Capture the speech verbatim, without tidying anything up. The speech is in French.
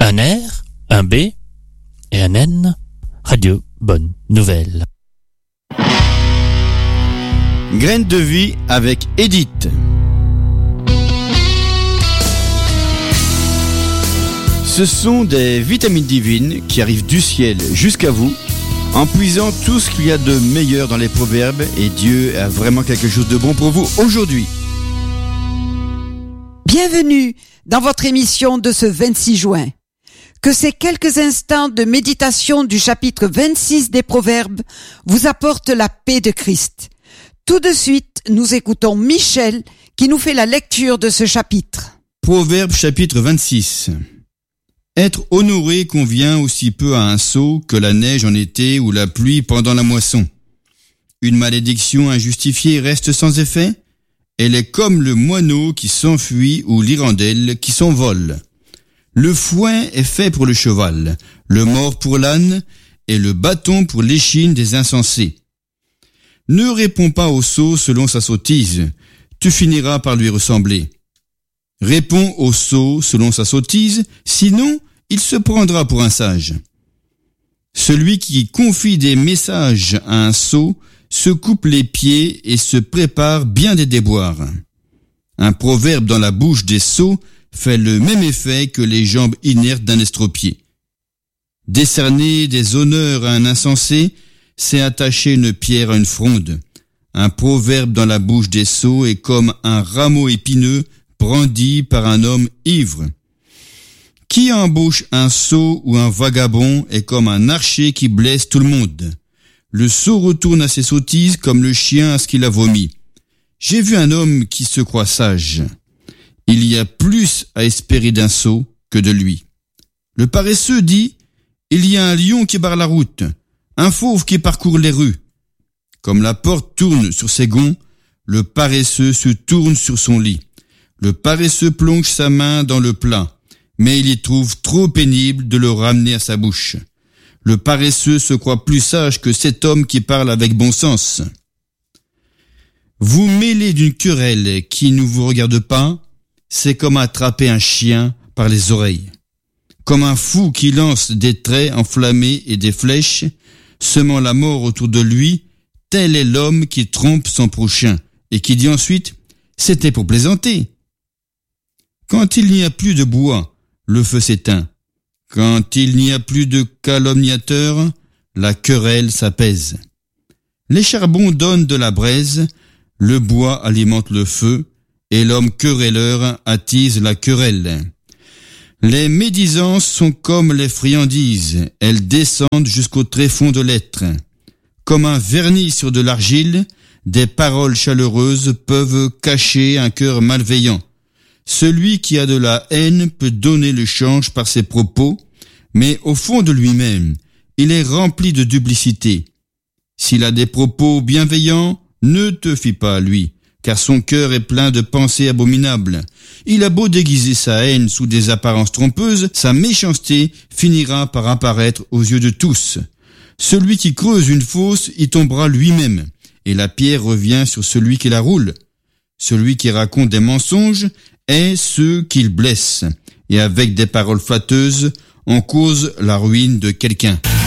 un R, un B et un N. Radio Bonne Nouvelle. Graines de vie avec Edith. Ce sont des vitamines divines qui arrivent du ciel jusqu'à vous, en puisant tout ce qu'il y a de meilleur dans les proverbes, et Dieu a vraiment quelque chose de bon pour vous aujourd'hui. Bienvenue dans votre émission de ce vingt-six juin. Que ces quelques instants de méditation du chapitre vingt-six des Proverbes vous apportent la paix de Christ. Tout de suite, nous écoutons Michel qui nous fait la lecture de ce chapitre. Proverbe chapitre vingt-six. Être honoré convient aussi peu à un sot que la neige en été ou la pluie pendant la moisson. Une malédiction injustifiée reste sans effet. Elle est comme le moineau qui s'enfuit ou l'hirondelle qui s'envole. Le fouet est fait pour le cheval, le mors pour l'âne et le bâton pour l'échine des insensés. Ne réponds pas au sot selon sa sottise, tu finiras par lui ressembler. Réponds au sot selon sa sottise, sinon il se prendra pour un sage. Celui qui confie des messages à un sot se coupe les pieds et se prépare bien des déboires. Un proverbe dans la bouche des sots fait le même effet que les jambes inertes d'un estropié. Décerner des honneurs à un insensé, c'est attacher une pierre à une fronde. Un proverbe dans la bouche des sots est comme un rameau épineux brandi par un homme ivre. Qui embauche un sot ou un vagabond est comme un archer qui blesse tout le monde. Le sot retourne à ses sottises comme le chien à ce qu'il a vomi. J'ai vu un homme qui se croit sage. Il y a plus à espérer d'un sot que de lui. Le paresseux dit, il y a un lion qui barre la route, un fauve qui parcourt les rues. Comme la porte tourne sur ses gonds, le paresseux se tourne sur son lit. Le paresseux plonge sa main dans le plat, mais il y trouve trop pénible de le ramener à sa bouche. Le paresseux se croit plus sage que cet homme qui parle avec bon sens. Vous mêler d'une querelle qui ne vous regarde pas, c'est comme attraper un chien par les oreilles. Comme un fou qui lance des traits enflammés et des flèches, semant la mort autour de lui, tel est l'homme qui trompe son prochain et qui dit ensuite « c'était pour plaisanter ». Quand il n'y a plus de bois, le feu s'éteint. Quand il n'y a plus de calomniateurs, la querelle s'apaise. Les charbons donnent de la braise, le bois alimente le feu, et l'homme querelleur attise la querelle. Les médisances sont comme les friandises, elles descendent jusqu'au tréfonds de l'être. Comme un vernis sur de l'argile, des paroles chaleureuses peuvent cacher un cœur malveillant. Celui qui a de la haine peut donner le change par ses propos, mais au fond de lui-même, il est rempli de duplicité. S'il a des propos bienveillants, ne te fie pas à lui, car son cœur est plein de pensées abominables. Il a beau déguiser sa haine sous des apparences trompeuses, sa méchanceté finira par apparaître aux yeux de tous. Celui qui creuse une fosse y tombera lui-même, et la pierre revient sur celui qui la roule. Celui qui raconte des mensonges est ceux qu'il blesse, et avec des paroles flatteuses, on cause la ruine de quelqu'un.